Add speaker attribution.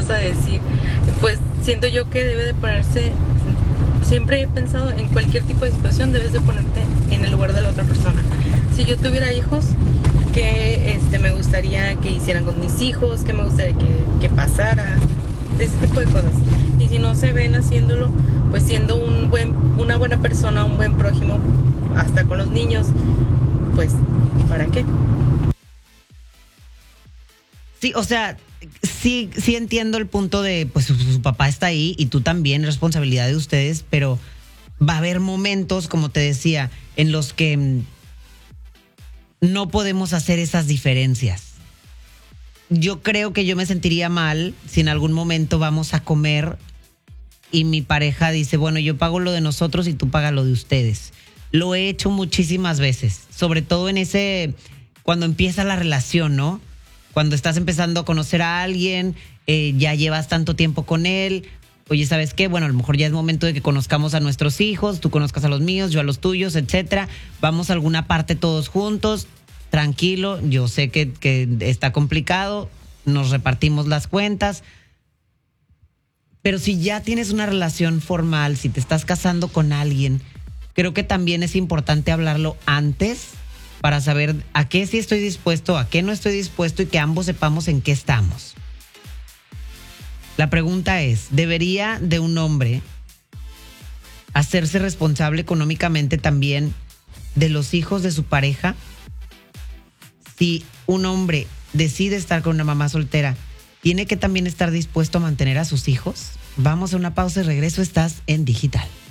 Speaker 1: vas a decir. Pues siento yo que debe de ponerse, siempre he pensado en cualquier tipo de situación debes de ponerte en el lugar de la otra persona. Si yo tuviera hijos, ¿qué me gustaría que hicieran con mis hijos? ¿Qué me gustaría que pasara? Ese tipo de cosas. Y si no se ven haciéndolo, pues siendo una buena persona, un buen prójimo, hasta con los niños, pues, ¿para qué?
Speaker 2: Sí, o sea, sí entiendo el punto de, pues su papá está ahí y tú también, es responsabilidad de ustedes, pero va a haber momentos, como te decía, en los que no podemos hacer esas diferencias. Yo creo que yo me sentiría mal si en algún momento vamos a comer y mi pareja dice, bueno, yo pago lo de nosotros y tú pagas lo de ustedes. Lo he hecho muchísimas veces, sobre todo cuando empieza la relación, ¿no? Cuando estás empezando a conocer a alguien, ya llevas tanto tiempo con él. Oye, ¿sabes qué? Bueno, a lo mejor ya es momento de que conozcamos a nuestros hijos, tú conozcas a los míos, yo a los tuyos, etcétera. Vamos a alguna parte todos juntos, tranquilo. Yo sé que está complicado, nos repartimos las cuentas. Pero si ya tienes una relación formal, si te estás casando con alguien, creo que también es importante hablarlo antes para saber a qué sí estoy dispuesto, a qué no estoy dispuesto y que ambos sepamos en qué estamos. La pregunta es, ¿debería de un hombre hacerse responsable económicamente también de los hijos de su pareja? Si un hombre decide estar con una mamá soltera, ¿tiene que también estar dispuesto a mantener a sus hijos? Vamos a una pausa y regreso. Estás en Digital.